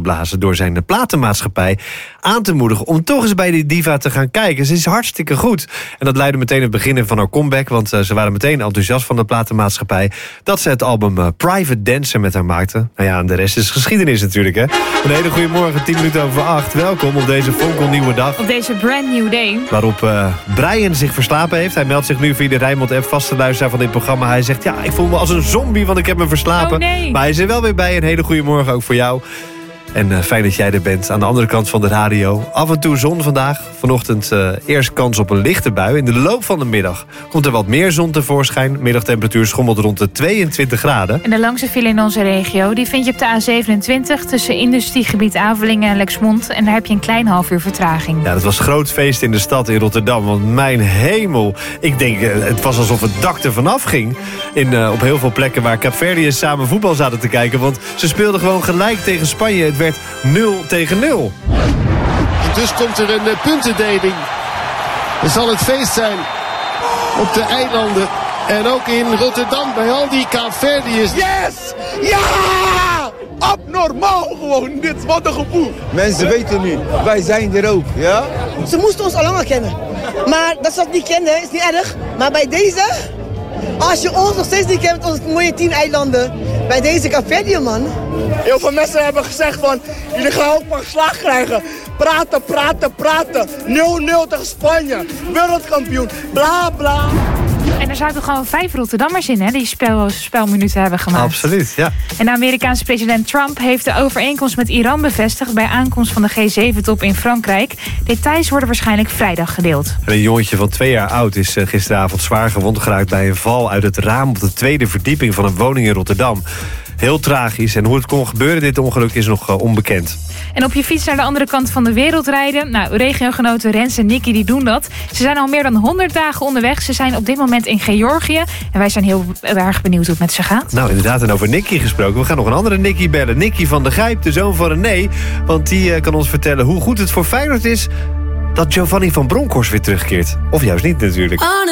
geblazen door zijn platenmaatschappij aan te moedigen om toch eens bij die diva te gaan kijken. Ze is hartstikke goed. En dat leidde meteen het begin van haar comeback, want ze waren meteen enthousiast van de platenmaatschappij dat ze het album Private Dancer met haar maakten. Nou ja, en de rest is geschiedenis natuurlijk, hè. Een hele goede morgen, 7:10. Welkom op deze fonkelnieuwe dag. Op deze brand new day. Waarop Brian zich verslapen heeft. Hij meldt zich nu via de Rijnmond-app, vaste luisteraar van dit programma. Hij zegt, ja, ik voel me als een zombie, want ik heb me verslapen. Oh, nee. Maar hij is er wel weer bij. Een hele goede morgen ook voor jou. En fijn dat jij er bent. Aan de andere kant van de radio. Af en toe zon vandaag. Vanochtend eerst kans op een lichte bui. In de loop van de middag komt er wat meer zon tevoorschijn. Middagtemperatuur schommelt rond de 22 graden. En de langste file in onze regio, die vind je op de A27... tussen industriegebied Avelingen en Lexmond. En daar heb je een klein half uur vertraging. Ja, dat was groot feest in de stad in Rotterdam. Want mijn hemel, ik denk, het was alsof het dak er vanaf ging. Op heel veel plekken waar Kaapverdiërs samen voetbal zaten te kijken. Want ze speelden gewoon gelijk tegen Spanje. Het werd 0-0. En dus komt er een puntendeling. Er zal het feest zijn op de eilanden. En ook in Rotterdam bij al die Kaapverdiërs. Yes! Ja! Abnormaal gewoon. Dit, wat een gevoel. Mensen weten nu, wij zijn er ook, ja? Ze moesten ons al langer kennen. Maar dat ze dat niet kennen is niet erg. Maar bij deze, als je ons nog steeds niet kent met onze mooie 10 eilanden. Bij deze Kaapverdië, man. Heel veel mensen hebben gezegd van, jullie gaan ook van slag krijgen. Praten. 0-0 tegen Spanje. Wereldkampioen. Bla bla. En er zaten gewoon 5 Rotterdammers in, hè, die spelminuten hebben gemaakt. Absoluut, ja. En de Amerikaanse president Trump heeft de overeenkomst met Iran bevestigd bij aankomst van de G7-top in Frankrijk. Details worden waarschijnlijk vrijdag gedeeld. Een jongetje van 2 jaar oud is gisteravond zwaar gewond geraakt bij een val uit het raam op de 2e verdieping van een woning in Rotterdam. Heel tragisch. En hoe het kon gebeuren, dit ongeluk, is nog onbekend. En op je fiets naar de andere kant van de wereld rijden. Nou, regiogenoten Rens en Nicky die doen dat. Ze zijn al meer dan 100 dagen onderweg. Ze zijn op dit moment in Georgië. En wij zijn heel erg benieuwd hoe het met ze gaat. Nou, inderdaad, en over Nicky gesproken. We gaan nog een andere Nicky bellen. Nicky van der Gijp, de zoon van René. Want die kan ons vertellen hoe goed het voor Feyenoord is dat Giovanni van Bronckhorst weer terugkeert. Of juist niet natuurlijk.